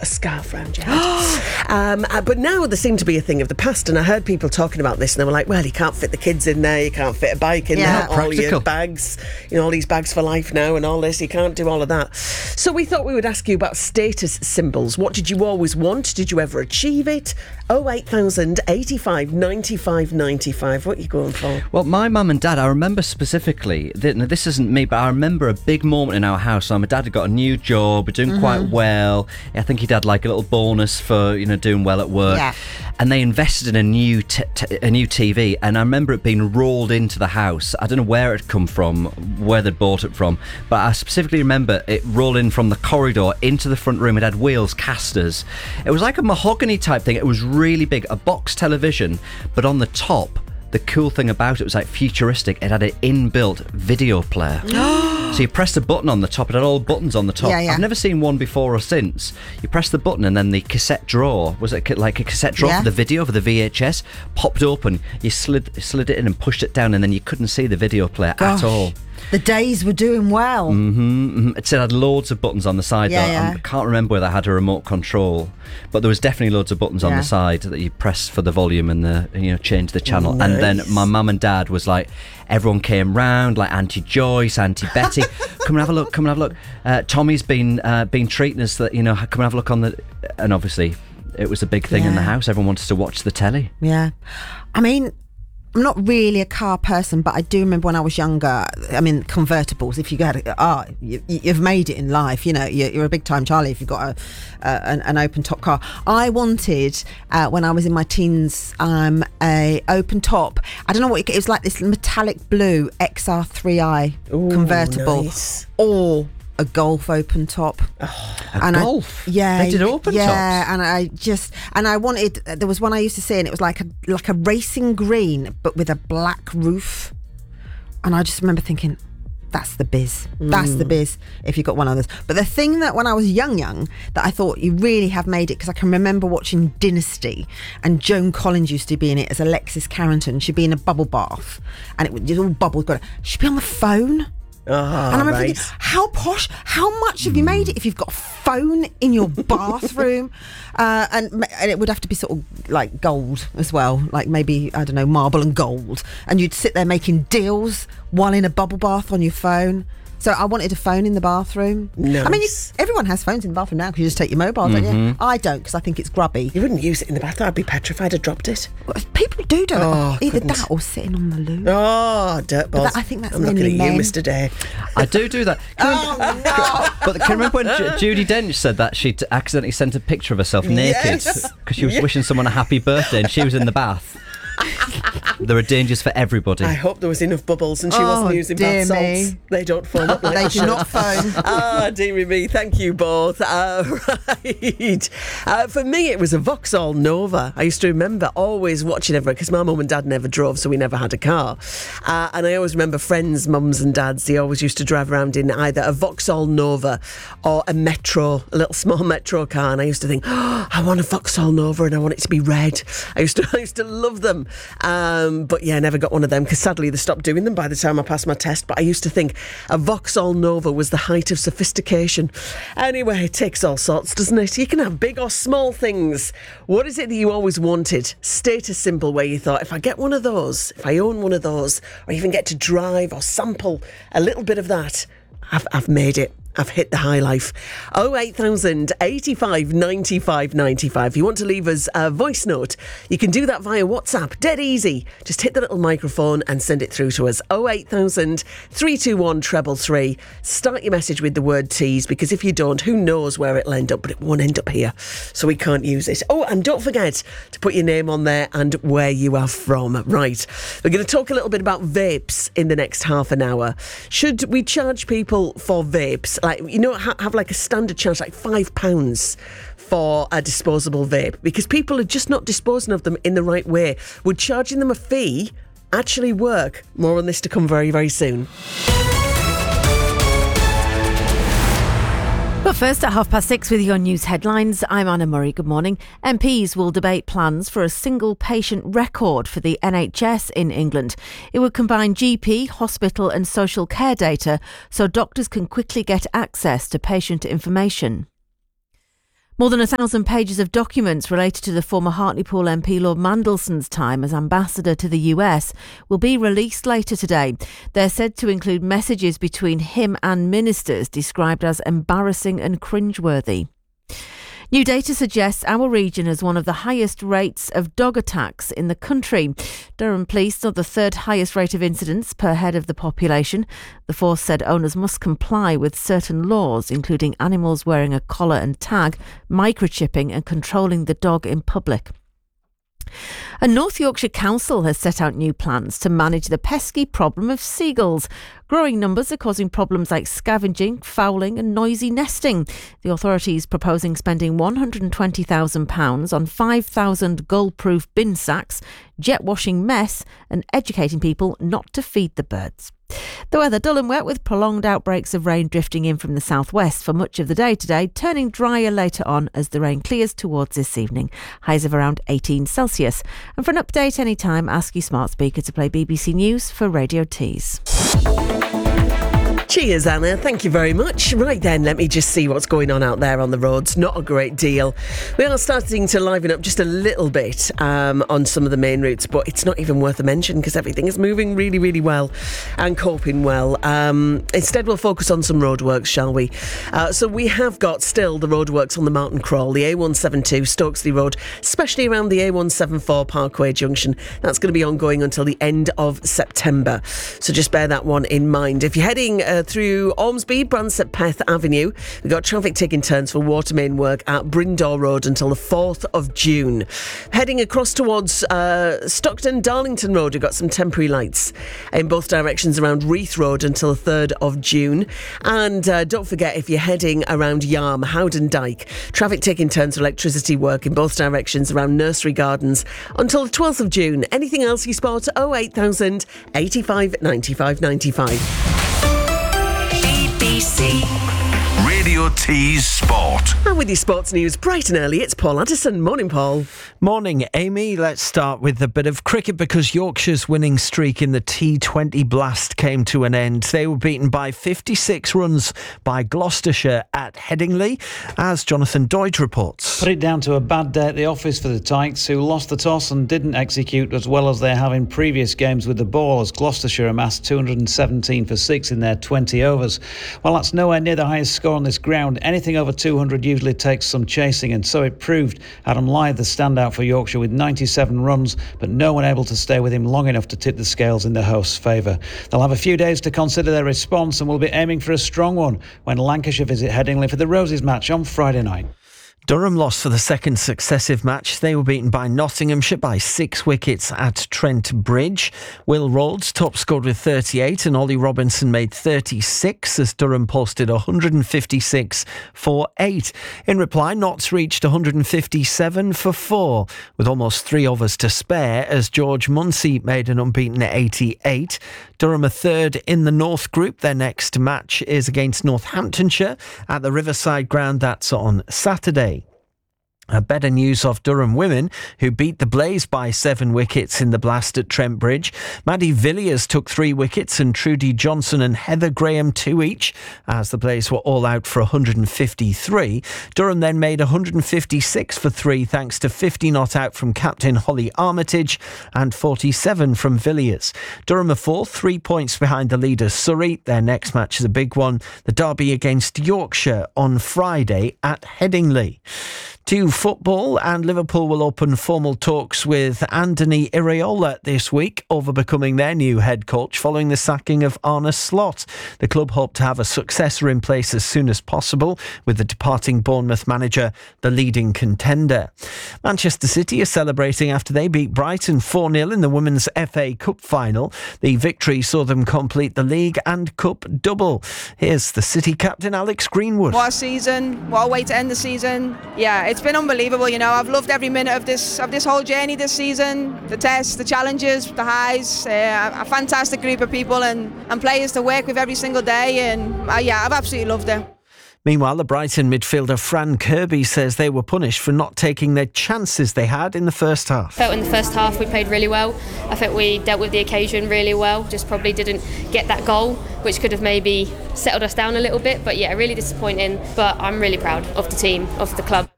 scarf round your head. But now there seemed to be a thing of the past, and I heard people talking about this, and they were like, well, you can't fit the kids in there, you can't fit a bike in there, all your bags, all these bags for life now and all this, you can't do all of that. So we thought we would ask you about status symbols. What did you always want? Did you ever achieve it? 08000 85 95 95. What are you going for? Well, my mum and dad, I remember specifically, this isn't me, but I remember a big moment in our house. So my dad had got a new job, doing quite well. I think he'd had like a little bonus for, doing well at work. Yeah. And they invested in a new TV, and I remember it being rolled into the house. I don't know where it had come from, where they'd bought it from, but I specifically remember it rolled in from the corridor into the front room. It had wheels, casters. It was like a mahogany type thing. It was really big, a box television, but on the top, the cool thing about it was like futuristic. It had an inbuilt video player. So you pressed a button on the top. It had all buttons on the top. Yeah. I've never seen one before or since. You press the button and then the cassette drawer, was it like a cassette drawer for the video, for the VHS, popped open. You slid it in and pushed it down, and then you couldn't see the video player at all. The days were doing well. It said it had loads of buttons on the side, though. I can't remember whether it had a remote control, but there was definitely loads of buttons on the side that you press for the volume and change the channel. Nice. And then my mum and dad was like, everyone came round, like Auntie Joyce, Auntie Betty, come and have a look, come and have a look. Tommy's been treating us, that come and have a look on the, and obviously it was a big thing in the house. Everyone wanted to watch the telly. Yeah, I mean, I'm not really a car person, but I do remember when I was younger, I mean, convertibles, if you get you've made it in life, you're a big time Charlie if you've got an open top car. I wanted, when I was in my teens, a open top, I don't know what it was, like this metallic blue XR3i convertible. Nice. Or a Golf open top. Golf? They did open tops? Yeah, and I wanted, there was one I used to see, and it was like a racing green, but with a black roof. And I just remember thinking, that's the biz. That's the biz if you got one of those. But the thing that when I was young, that I thought you really have made it, because I can remember watching Dynasty, and Joan Collins used to be in it as Alexis Carrington. She'd be in a bubble bath, and it would just all bubbles going. She'd be on the phone. And I'm thinking, how posh, how much have you made it if you've got a phone in your bathroom? And it would have to be sort of like gold as well, like maybe, I don't know, marble and gold. And you'd sit there making deals while in a bubble bath on your phone. So I wanted a phone in the bathroom. Nice. I mean, everyone has phones in the bathroom now because you just take your mobile, don't you? I don't, because I think it's grubby. You wouldn't use it in the bath. I'd be petrified. I'd dropped it. People do it. Either that or sitting on the loo. Oh, dirtballs. I think that's I'm mainly looking at men. you, Mr. Day. I do that. But can you remember when Judi Dench said that she'd accidentally sent a picture of herself naked because she was wishing someone a happy birthday and she was in the bath? There are dangers for everybody. I hope there was enough bubbles and she wasn't using bath salts. They don't foam up like they do not foam. Dearie me, thank you both. Right. For me, it was a Vauxhall Nova. I used to remember always watching everyone, because my mum and dad never drove, so we never had a car. And I always remember friends, mums and dads, they always used to drive around in either a Vauxhall Nova or a Metro, a little small Metro car. And I used to think, I want a Vauxhall Nova and I want it to be red. I used to love them. But yeah, I never got one of them because sadly they stopped doing them by the time I passed my test. But I used to think a Vauxhall Nova was the height of sophistication. Anyway, it takes all sorts, doesn't it? You can have big or small things. What is it that you always wanted? Status symbol where you thought, if I get one of those, if I own one of those, or even get to drive or sample a little bit of that, I've made it. I've hit the high life. 08000 85 95 95. If you want to leave us a voice note, you can do that via WhatsApp. Dead easy. Just hit the little microphone and send it through to us. 08000 321 333. Start your message with the word tease, because if you don't, who knows where it'll end up, but it won't end up here, so we can't use it. Oh, and don't forget to put your name on there and where you are from. Right. We're going to talk a little bit about vapes in the next half an hour. Should we charge people for vapes? Like, have like a standard charge, like £5 for a disposable vape, because people are just not disposing of them in the right way. Would charging them a fee actually work? More on this to come very, very soon. But first, at 6:30 with your news headlines, I'm Anna Murray. Good morning. MPs will debate plans for a single patient record for the NHS in England. It would combine GP, hospital and social care data so doctors can quickly get access to patient information. More than 1,000 pages of documents related to the former Hartlepool MP Lord Mandelson's time as ambassador to the US will be released later today. They're said to include messages between him and ministers described as embarrassing and cringeworthy. New data suggests our region has one of the highest rates of dog attacks in the country. Durham Police saw the third highest rate of incidents per head of the population. The force said owners must comply with certain laws, including animals wearing a collar and tag, microchipping and controlling the dog in public. A North Yorkshire council has set out new plans to manage the pesky problem of seagulls. Growing numbers are causing problems like scavenging, fouling and noisy nesting. The authority is proposing spending £120,000 on 5,000 gull-proof bin sacks, jet washing mess and educating people not to feed the birds. The weather dull and wet with prolonged outbreaks of rain drifting in from the southwest for much of the day today, turning drier later on as the rain clears towards this evening. Highs of around 18 Celsius. And for an update anytime, ask your smart speaker to play BBC News for Radio Tees. Cheers, Anna. Thank you very much. Right then, let me just see what's going on out there on the roads. Not a great deal. We are starting to liven up just a little bit on some of the main routes, but it's not even worth a mention because everything is moving really, really well and coping well. Instead, we'll focus on some roadworks, shall we? So we have got still the roadworks on the Mountain Crawl, the A172 Stokesley Road, especially around the A174 Parkway Junction. That's going to be ongoing until the end of September. So just bear that one in mind. If you're heading through Ormsby, Bransett Peth Avenue, we've got traffic taking turns for water main work at Brindor Road until the 4th of June. Heading across towards Stockton Darlington Road, we've got some temporary lights in both directions around Reeth Road until the 3rd of June. And don't forget, if you're heading around Yarm, Howden Dyke, traffic taking turns for electricity work in both directions around Nursery Gardens until the 12th of June. Anything else you spot? 08000 85 95 95. BBC Radio Tees Sport. And with your sports news bright and early, it's Paul Addison. Morning, Paul. Morning, Amy. Let's start with a bit of cricket because Yorkshire's winning streak in the T20 Blast came to an end. They were beaten by 56 runs by Gloucestershire at Headingley, as Jonathan Doidge reports. Put it down to a bad day at the office for the Tykes, who lost the toss and didn't execute as well as they have in previous games with the ball, as Gloucestershire amassed 217 for 6 in their 20 overs. Well, that's nowhere near the highest score on this ground. Anything over 200 usually takes some chasing, and so it proved. Adam Lyth, the standout for Yorkshire, with 97 runs, but no one able to stay with him long enough to tip the scales in the host's favour. They'll have a few days to consider their response and will be aiming for a strong one when Lancashire visit Headingley for the Roses match on Friday night. Durham lost for the second successive match. They were beaten by Nottinghamshire by 6 wickets at Trent Bridge. Will Rhodes top scored with 38 and Ollie Robinson made 36 as Durham posted 156 for 8. In reply, Notts reached 157 for 4 with almost 3 overs to spare as George Munsey made an unbeaten 88. Durham are third in the North Group. Their next match is against Northamptonshire at the Riverside Ground. That's on Saturday. Better news of Durham women, who beat the Blaze by 7 wickets in the Blast at Trent Bridge. Maddie Villiers took 3 wickets and Trudy Johnson and Heather Graham 2 each, as the Blaze were all out for 153. Durham then made 156 for 3 thanks to 50 not out from captain Holly Armitage and 47 from Villiers. Durham are 4th, 3 points behind the leaders Surrey. Their next match is a big one, the derby against Yorkshire on Friday at Headingley. To football, and Liverpool will open formal talks with Andoni Iraola this week over becoming their new head coach following the sacking of Arne Slot. The club hope to have a successor in place as soon as possible, with the departing Bournemouth manager the leading contender. Manchester City are celebrating after they beat Brighton 4-0 in the Women's FA Cup final. The victory saw them complete the league and cup double. Here's the City captain Alex Greenwood. What a season, what a way to end the season. Yeah, it's been unbelievable, you know. I've loved every minute of this whole journey this season. The tests, the challenges, the highs, a fantastic group of people and players to work with every single day, and I've absolutely loved it. Meanwhile, the Brighton midfielder Fran Kirby says they were punished for not taking the chances they had in the first half. I felt in the first half we played really well. I think we dealt with the occasion really well, just probably didn't get that goal, which could have maybe settled us down a little bit. But yeah, really disappointing, but I'm really proud of the team, of the club.